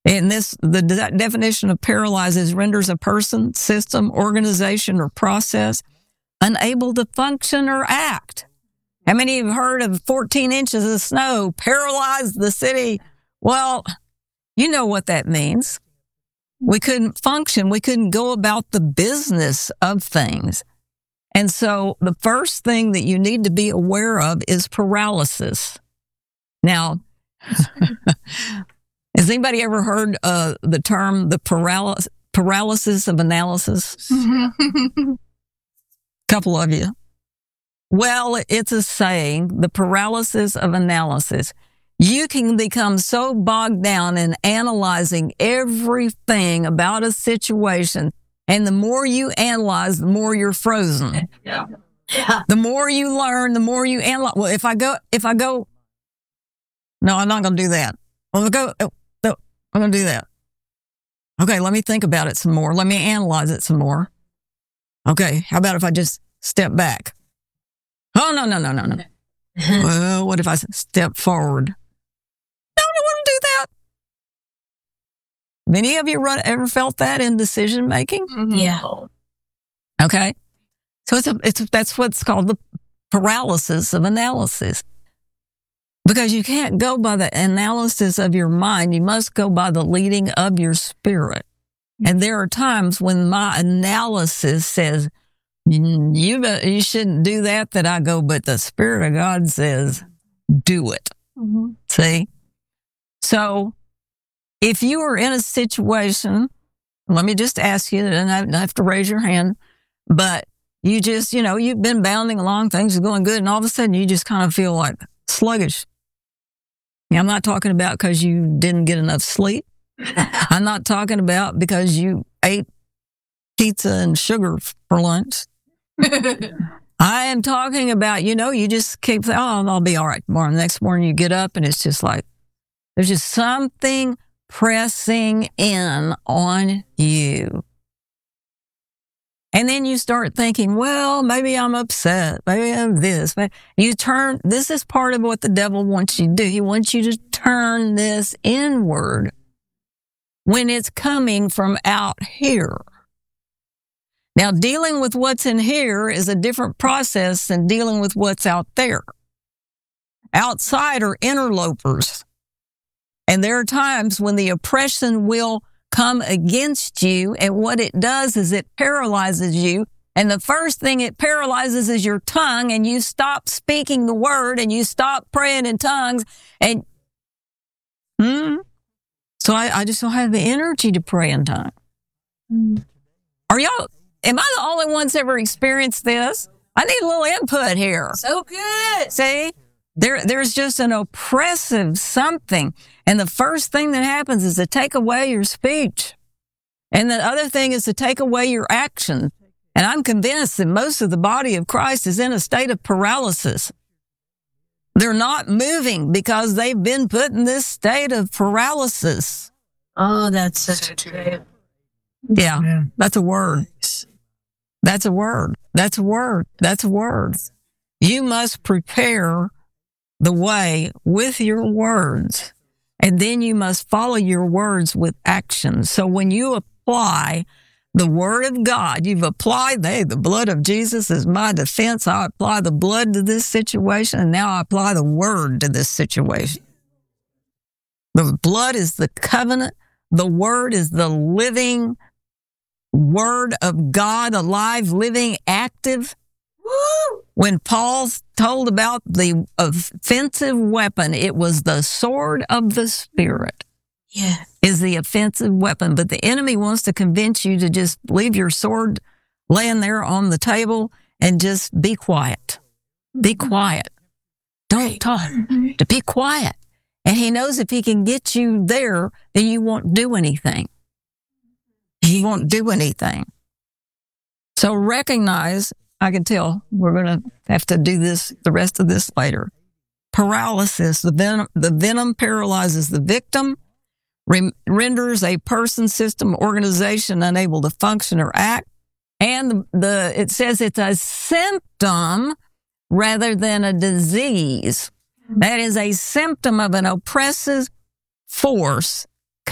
And the definition of paralyzes renders a person, system, organization, or process unable to function or act. How many have heard of 14 inches of snow paralyzed the city? Well, you know what that means. We couldn't function. We couldn't go about the business of things. And so the first thing that you need to be aware of is paralysis. Now, has anybody ever heard the term the paralysis of analysis? Couple of you. Well, it's a saying, the paralysis of analysis. You can become so bogged down in analyzing everything about a situation, and the more you analyze, the more you're frozen. Yeah. The more you learn, the more you analyze. Well, if I go, no, I'm not going to do that. Well, I'm going to do that. Okay, let me think about it some more. Let me analyze it some more. Okay, how about if I just step back? Oh, no. Well, what if I step forward? No, I don't want to do that. Many of you ever felt that in decision making? Yeah. Okay. So that's what's called the paralysis of analysis. Because you can't go by the analysis of your mind. You must go by the leading of your spirit. And there are times when my analysis says, you shouldn't do that I go, but the Spirit of God says, do it. Mm-hmm. See? So if you are in a situation, let me just ask you, and I don't have to raise your hand, but you just, you've been bounding along, things are going good, and all of a sudden you just kind of feel like sluggish. I'm not talking about because you didn't get enough sleep. I'm not talking about because you ate pizza and sugar for lunch. I am talking about, you just keep saying, oh, I'll be all right tomorrow. The next morning you get up and it's just like, there's just something pressing in on you. And then you start thinking, well, maybe I'm upset. Maybe I'm this. This is part of what the devil wants you to do. He wants you to turn this inward when it's coming from out here. Now, dealing with what's in here is a different process than dealing with what's out there. Outside are interlopers. And there are times when the oppression will come against you, and what it does is it paralyzes you. And the first thing it paralyzes is your tongue, and you stop speaking the word, and you stop praying in tongues, and so I just don't have the energy to pray in tongues. Am I the only ones ever experienced this? I need a little input here. So good. See? There's just an oppressive something. And the first thing that happens is to take away your speech. And the other thing is to take away your action. And I'm convinced that most of the body of Christ is in a state of paralysis. They're not moving because they've been put in this state of paralysis. Oh, that's such a truth. Yeah, that's a word. That's a word. That's a word. That's a word. You must prepare the way with your words, and then you must follow your words with action. So when you apply the word of God, you've applied, the blood of Jesus is my defense. I apply the blood to this situation, and now I apply the word to this situation. The blood is the covenant. The word is the living word of God, alive, living, active. Woo! When Paul told about the offensive weapon, it was the sword of the Spirit. Yeah. Is the offensive weapon. But the enemy wants to convince you to just leave your sword laying there on the table and just be quiet. Be quiet. Don't talk. To be quiet. And he knows if he can get you there, then you won't do anything. He won't do anything. So recognize, I can tell we're going to have to do this, the rest of this later. Paralysis, the venom paralyzes the victim, renders a person, system, organization unable to function or act. And it says it's a symptom rather than a disease. That is a symptom of an oppressive force